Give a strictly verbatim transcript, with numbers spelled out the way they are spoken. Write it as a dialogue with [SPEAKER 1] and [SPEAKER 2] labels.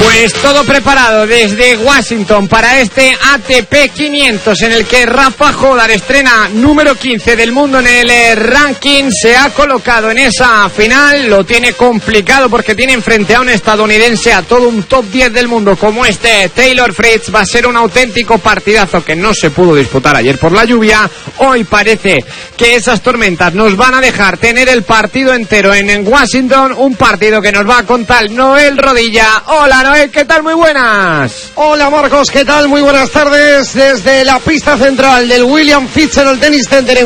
[SPEAKER 1] Pues todo preparado desde Washington para este A T P quinientos en el que Rafa Jodar estrena número quince del mundo en el ranking. Se ha colocado en esa final, lo tiene complicado porque tiene enfrente a un estadounidense, a todo un top diez del mundo como este Taylor Fritz. Va a ser un auténtico partidazo que no se pudo disputar ayer por la lluvia. Hoy parece que esas tormentas nos van a dejar tener el partido entero en, en Washington, un partido que nos va a contar Noel Rodilla. Hola Noel, ¿qué tal? Muy buenas.
[SPEAKER 2] Hola Marcos, ¿qué tal? Muy buenas tardes desde la pista central del William Fitzgerald Tennis Center en